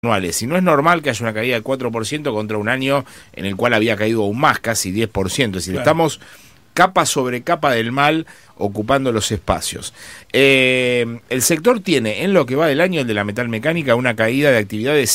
anuales. Y no es normal que haya una caída de 4% contra un año en el cual había caído aún más, casi 10%. Es decir, estamos capa sobre capa del mal ocupando los espacios. El sector tiene, en lo que va del año, el de la metalmecánica, una caída de actividad de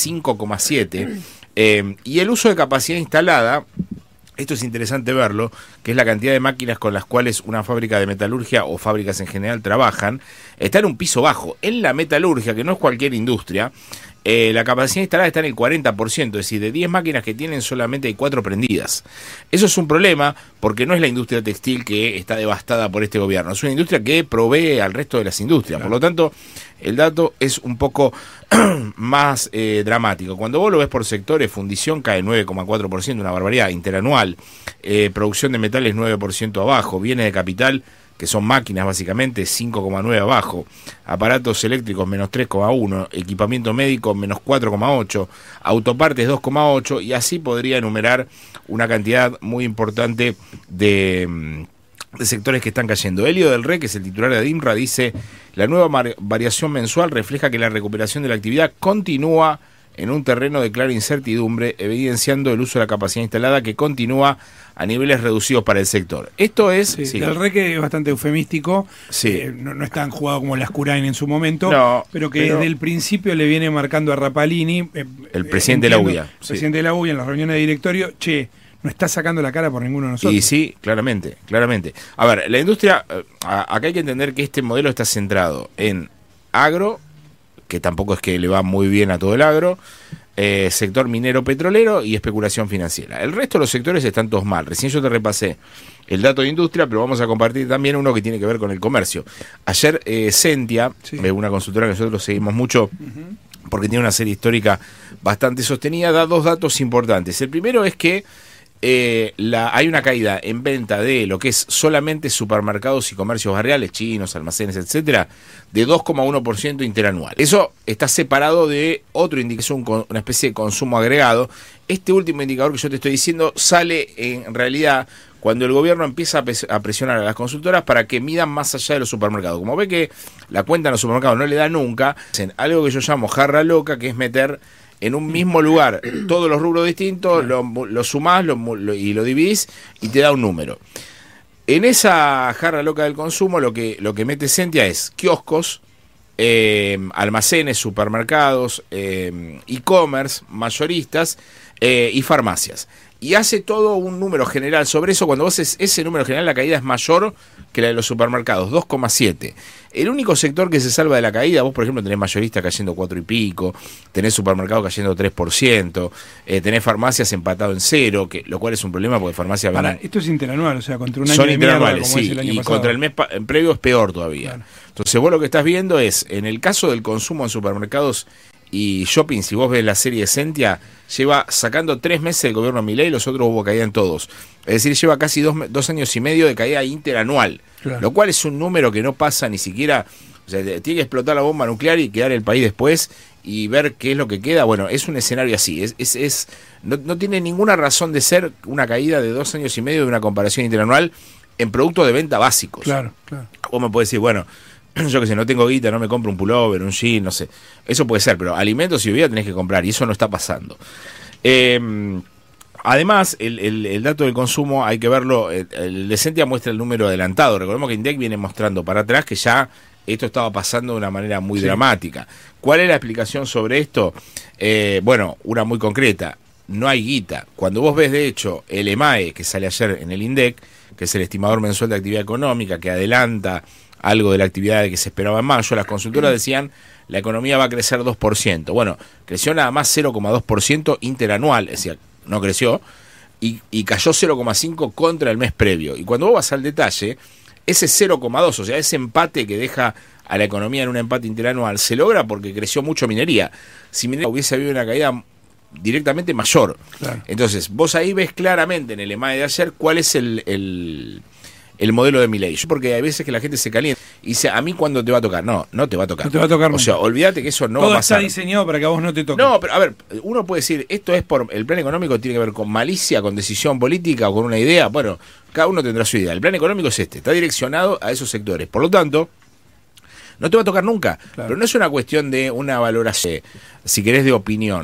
5,7%. Y el uso de capacidad instalada, esto es interesante verlo, que es la cantidad de máquinas con las cuales una fábrica de metalurgia o fábricas en general trabajan, está en un piso bajo. En la metalurgia, que no es cualquier industria, la capacidad instalada está en el 40%, es decir, de 10 máquinas que tienen solamente hay 4 prendidas. Eso es un problema porque no es la industria textil que está devastada por este gobierno, es una industria que provee al resto de las industrias. Por lo tanto, el dato es un poco más dramático. Cuando vos lo ves por sectores, fundición cae 9,4%, una barbaridad interanual, producción de metales 9% abajo, bienes de capital, que son máquinas básicamente, 5,9 abajo, aparatos eléctricos menos 3,1, equipamiento médico menos 4,8, autopartes 2,8, y así podría enumerar una cantidad muy importante de sectores que están cayendo. Elio del Rey, que es el titular de ADINRA, dice: la nueva variación mensual refleja que la recuperación de la actividad continúa en un terreno de clara incertidumbre, evidenciando el uso de la capacidad instalada que continúa a niveles reducidos para el sector. Esto es... Sí. Del Rey, que es bastante eufemístico, no es tan jugado como Lascurain en su momento, pero desde el principio le viene marcando a Rapalini, el presidente de la UIA. El presidente de la UIA en las reuniones de directorio, no está sacando la cara por ninguno de nosotros. Y sí, claramente. A ver, la industria, acá hay que entender que este modelo está centrado en agro, que tampoco es que le va muy bien a todo el agro, sector minero petrolero y especulación financiera. El resto de los sectores están todos mal. Recién yo te repasé el dato de industria, pero vamos a compartir también uno que tiene que ver con el comercio. Ayer Sentia, una consultora que nosotros seguimos mucho, porque tiene una serie histórica bastante sostenida, da dos datos importantes. El primero es que hay una caída en venta de lo que es solamente supermercados y comercios barriales, chinos, almacenes, etcétera, de 2,1% interanual. Eso está separado de otro indicador, una especie de consumo agregado. Este último indicador que yo te estoy diciendo sale en realidad cuando el gobierno empieza a presionar a las consultoras para que midan más allá de los supermercados. Como ve que la cuenta en los supermercados no le da nunca, hacen algo que yo llamo jarra loca, que es meter en un mismo lugar todos los rubros distintos, lo sumás y lo dividís y te da un número. En esa jarra loca del consumo lo que mete Sentia es kioscos, almacenes, supermercados, e-commerce, mayoristas y farmacias. Y hace todo un número general sobre eso. Cuando vos haces ese número general, la caída es mayor que la de los supermercados, 2,7. El único sector que se salva de la caída, vos por ejemplo tenés mayoristas cayendo 4 y pico, tenés supermercados cayendo 3%, tenés farmacias empatado en 0, lo cual es un problema porque farmacias... Esto es interanual, o sea, contra un año son de interanuales, mierda, como es el año y pasado. contra el mes previo es peor todavía. Claro. Entonces vos lo que estás viendo es, en el caso del consumo en supermercados y shopping, si vos ves la serie de Sentia, lleva sacando 3 meses el gobierno Milei, los otros hubo caída en todos. Es decir, lleva casi 2 años y medio de caída interanual, lo cual es un número que no pasa ni siquiera. O sea, tiene que explotar la bomba nuclear y quedar el país después y ver qué es lo que queda. Bueno, es un escenario así. No tiene ninguna razón de ser una caída de 2 años y medio de una comparación interanual en productos de venta básicos. Claro. Vos me podés decir, bueno, yo que sé, no tengo guita, no me compro un pullover, un jean, no sé. Eso puede ser, pero alimentos y bebida tenés que comprar y eso no está pasando. Además, el dato del consumo hay que verlo. El de Sentia muestra el número adelantado. Recordemos que INDEC viene mostrando para atrás que ya esto estaba pasando de una manera muy dramática. ¿Cuál es la explicación sobre esto? Bueno, una muy concreta. No hay guita. Cuando vos ves, de hecho, el EMAE, que sale ayer en el INDEC, que es el estimador mensual de actividad económica, que adelanta algo de la actividad que se esperaba en mayo, las consultoras decían la economía va a crecer 2%. Bueno, creció nada más 0,2% interanual, es decir, no creció, y cayó 0,5% contra el mes previo. Y cuando vos vas al detalle, ese 0,2%, o sea, ese empate que deja a la economía en un empate interanual, se logra porque creció mucho minería. Si minería hubiese habido una caída directamente mayor. Claro. Entonces, vos ahí ves claramente en el EMAE de ayer cuál es el modelo de Milei. Porque hay veces que la gente se calienta y dice, ¿a mí cuándo te va a tocar? No te va a tocar. No te va a tocar. O sea, olvídate que eso no todo va a pasar. Todo está diseñado para que a vos no te toque. No, pero a ver, uno puede decir, esto es por el plan económico, tiene que ver con malicia, con decisión política o con una idea. Bueno, cada uno tendrá su idea. El plan económico es está direccionado a esos sectores. Por lo tanto, no te va a tocar nunca. Claro. Pero no es una cuestión de una valoración, si querés, de opinión.